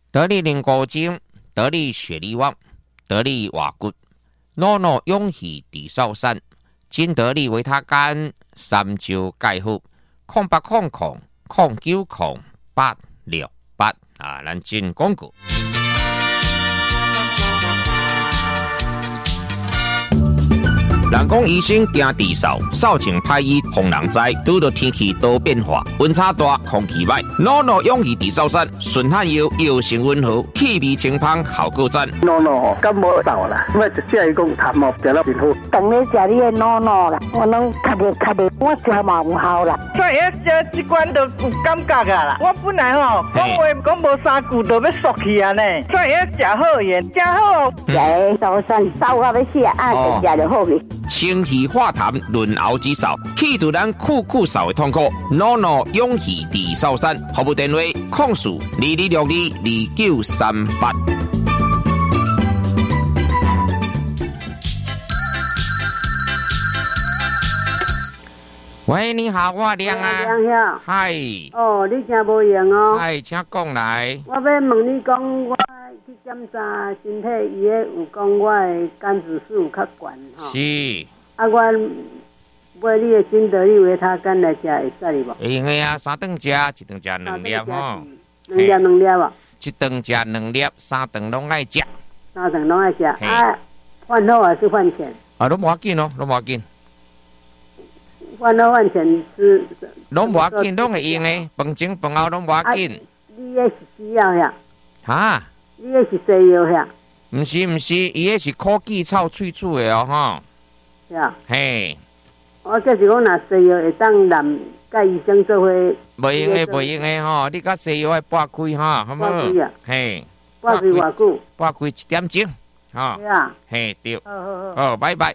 得力灵骨精，得力血力旺，得力瓦骨，诺诺勇气地少山，金得力维他干，三焦钙好，0800090868啊，咱进广告。人讲医生惊地扫，扫清歹医防人灾。拄到天气多变化，温差大，空气歹。诺诺勇气地扫山，顺汗药药性温和，气味清芳，效果赞。 诺诺感冒到啦，我一只伊讲痰毛掉了真好。 当咧食你的诺诺啦，我拢较袂，我食嘛有效啦。 所以食这罐都有感觉啊啦。我本来吼讲话讲无3句就要缩去啊呢。所以食好盐，食好。 食扫山扫到要死啊，就食就好去。 清气化痰，润喉止扫，去除咱酷扫的痛苦。诺诺勇气地扫山，服务电话：0422622938。喂，你好，我亮啊。 亮兄。 嗨。 哦，你真无用哦。 嗨，请讲来。 我要问你讲，我去检查身体，伊个有讲我的肝指数有较悬吼。 是。 啊，我买你的金得力维他干来食会使无？ 会用的啊，3顿食，1顿食2粒吼。 2粒哦。 1顿食2粒，3顿拢爱食。 3顿拢爱食。啊，换好还是换钱？ 啊，拢无要紧哦，拢无要紧。 换好换钱是。 拢无要紧，拢会用的，饭前饭后拢无要紧。 你个是西药呀？ 哈？ 你个是西药呀？ 毋是，伊个是苦杞草萃取的哦，吼。 是啊。 嘿。 我就是讲，若西药会当男甲医生做伙。 袂用的，袂用的吼，你甲西药爱拨开吼，好无？ 拨开啊。 嘿。 拨开偌久？ 拨开1点钟，吼。 对啊。 嘿，对。 好， 拜拜。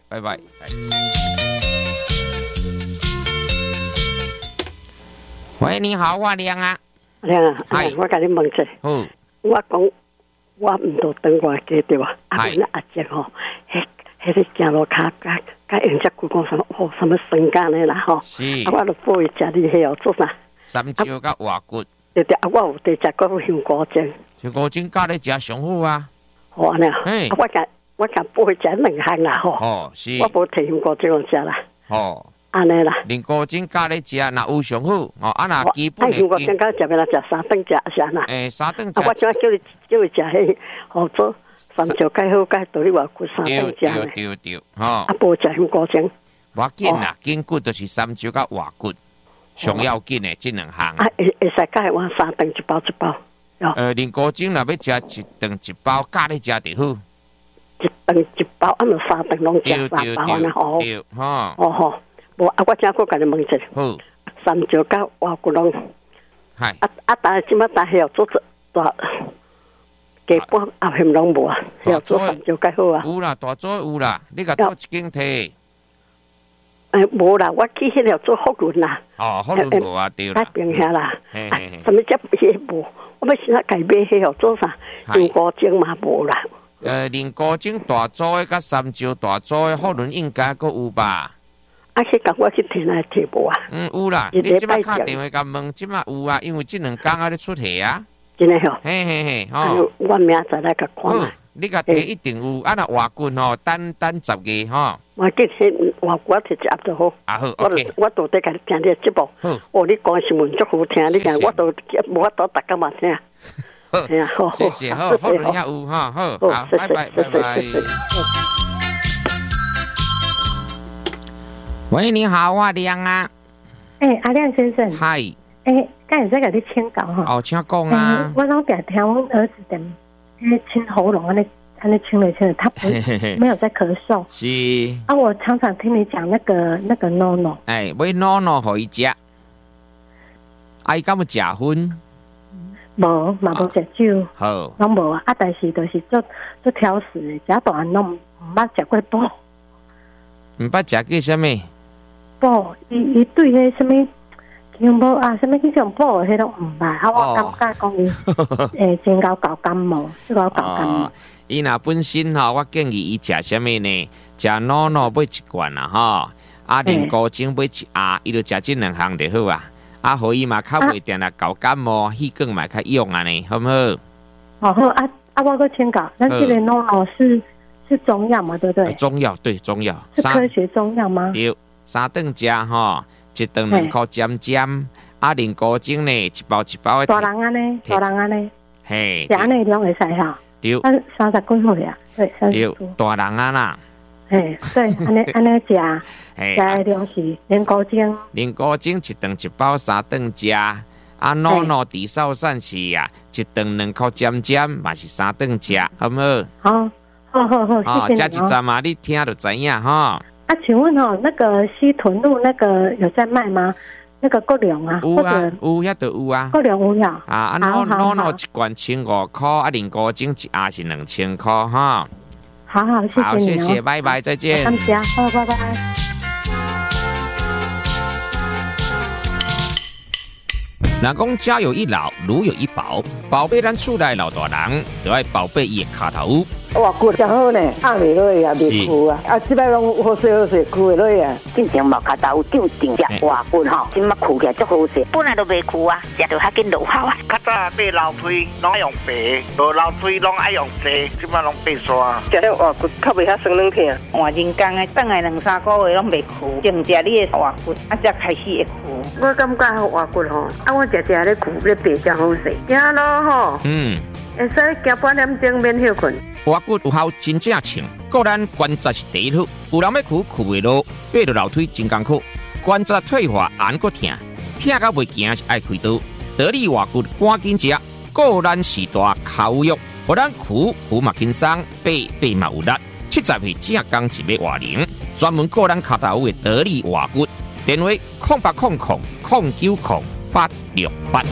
喂，你好，我亮啊。 亮啊，我甲你问者。 好。 我讲，我毋到等外家对吧？啊，阮阿姐吼，迄个走路骹甲用只句讲什么？哦，什么生肝的啦吼。 是。 啊，我就报伊食你迄哦做啥？ 三椒甲瓦骨。 对，啊，我有伫食过香菇精。 香菇精加咧食上好啊。 好啊， 嘿。 我甲报伊食2项啦吼。 哦，是。 我无摕香菇精食啦。 哦。 安尼啦， 灵菇精加咧食，若有上好哦。啊，若基本的。 香菇精加食要来食3顿食啥啦？ 3顿食。 我怎叫伊食迄好做三椒钙好钙，到你话骨3顿食对，吼。啊， 无食香菇精。 无要紧啦，筋骨就是三椒甲瓦骨，上要紧的这2项。 啊，会使加换3顿1包1包。 灵菇精若要食1顿1包，加咧食就好。 1顿1包，啊，就3顿拢食3包啦，吼。 对，吼。 哦。无啊，我正搁甲你问者。 好。 三椒甲瓦骨拢。 系。 但即马大要做大，基本阿hem拢无啊，要做三椒甲好啊。 有啦，大做有啦，你甲多1斤摕。 无啦，我去迄条做福润啦。 哦，福润无啊，对啦。 太平遐啦。 嘿。 什么叫迄无？我要先改买迄条做啥？香菇精嘛无啦。 灵菇精大做的甲三椒大做的福润应该阁有吧？ 啊，迄个我去摕来摕无啊？ 有啦，你即摆敲电话甲问，即摆有啊，因为这2天啊咧出货啊。 真诶吼。 嘿，吼。 我明仔来甲看啦。 你甲摕一定有，啊若瓦骨吼，等10月吼。 我记迄瓦骨摕一盒就好。 啊好 ，OK。 我都得甲你听你节目。哦，你讲新闻足好听，你讲我都无法度逐工嘛听。 好，谢谢，好，福润也有哈，好，拜拜。喂，你好，我亮啊。 阿亮先生。 嗨。 刚才在甲你请教哈。 哦，请讲啊。 我老爸听我儿子的，清喉咙安尼清了，他不没有在咳嗽。 是。 啊，我常常听你讲那个 NONO。 买 NONO 互伊食。伊敢有食薰？ 无，嘛无食酒。 好。 拢无啊，但是就是做挑食的，食大汉拢毋捌食过补。 毋捌食过啥物？ 补，伊对迄什么姜补啊，什么迄种补的迄种毋捌。啊，我感觉讲伊真够搞感冒，真够搞感冒。 伊若本身吼，我建议伊食啥物呢？食NONO买1罐啦吼，啊灵菇精买1盒，伊就食这2项就好啊。啊，互伊嘛较袂定啦，搞感冒、气管嘛较勇安尼，好毋好？ 好啊，我个请教，那这个 NONO 是中药嘛，对不对？ 中药对中药， 是科学中药吗？ 对，三顿食吼，一顿2块尖尖，啊，人高精呢，一包一包的。 大人安尼， 嘿， 是安尼量会使哈。 对 ，30几岁啊，对，30岁。 大人啊啦。 嘿，对，安尼食，食的量是人高精。 人高精一顿一包3顿食。啊，NONO 低烧散是啊，一顿2块尖尖，嘛是3顿食，好唔好？ 好，谢谢你。这一站嘛，你听就知影哈。 啊，请问那个西屯路那个有在卖吗？那个国良啊， 有啊，有遐都有啊。 国良有呀。 啊，NONO 一罐1500块，啊，人高精一盒是2000块哈。 好，谢谢你。 好，谢谢，拜拜，再见。 感谢，好，拜拜。 若讲家有一老，如有一宝，宝贝咱厝内老大人，就要宝贝伊的骹头。 哇，骨真好呢，压袂落啊，袂枯啊，即摆拢好势，枯会落啊。 进前毛骹头有定食外骨吼，今麦枯起来足好势，本来都袂枯啊，食着较紧落效啊。 较早爬楼梯拢爱用爬，无楼梯拢爱用坐，即摆拢爬山。 食了外骨较袂遐酸软疼， 换人工的，等来2-3个月拢袂枯，净食你的外骨，才开始会枯。 我感觉外骨吼，我食咧枯咧爬真好势，行路吼，会使行半点钟免休困。 外骨有效真正称，个咱关节是第一处，有人要枯袂落，爬落楼梯真艰苦，关节退化按个疼，疼到袂行是爱开刀。得力外骨赶紧食，个咱时大口肉，互咱枯嘛轻松，爬嘛有力。70岁正刚一尾外零，专门个咱骹头的得力外骨。电话0800090868。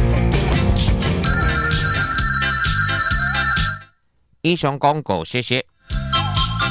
以上广告，谢谢。